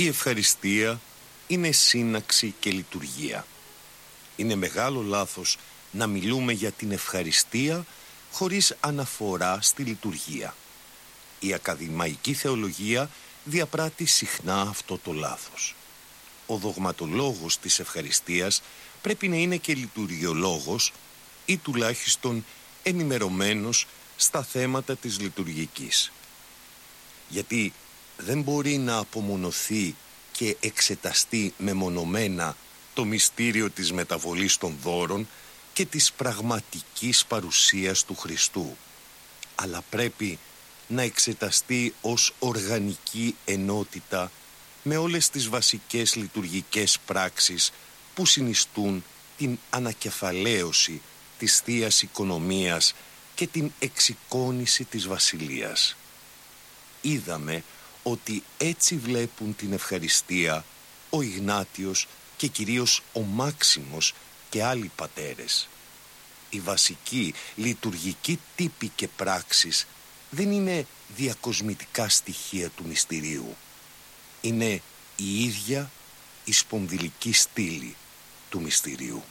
Η ευχαριστία είναι σύναξη και λειτουργία. Είναι μεγάλο λάθος να μιλούμε για την ευχαριστία χωρίς αναφορά στη λειτουργία. Η ακαδημαϊκή θεολογία διαπράττει συχνά αυτό το λάθος. Ο δογματολόγος της ευχαριστίας πρέπει να είναι και λειτουργιολόγος ή τουλάχιστον ενημερωμένος στα θέματα της λειτουργικής. Γιατί δεν μπορεί να απομονωθεί και εξεταστεί μεμονωμένα το μυστήριο της μεταβολής των δώρων και της πραγματικής παρουσίας του Χριστού, αλλά πρέπει να εξεταστεί ως οργανική ενότητα με όλες τις βασικές λειτουργικές πράξεις που συνιστούν την ανακεφαλαίωση της Θείας Οικονομίας και την εξεικόνηση της Βασιλείας. Είδαμε ότι έτσι βλέπουν την ευχαριστία ο Ιγνάτιος και κυρίως ο Μάξιμος και άλλοι πατέρες. Οι βασικοί λειτουργικοί τύποι και πράξεις δεν είναι διακοσμητικά στοιχεία του μυστηρίου. Είναι η ίδια η σπονδυλική στήλη του μυστηρίου.